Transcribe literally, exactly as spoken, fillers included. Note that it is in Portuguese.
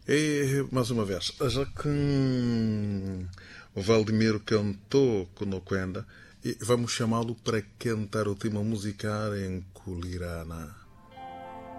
E, mais uma vez, já que hum, o Valdemiro cantou Conoquenda, e vamos chamá-lo para cantar o tema musical em Culirana.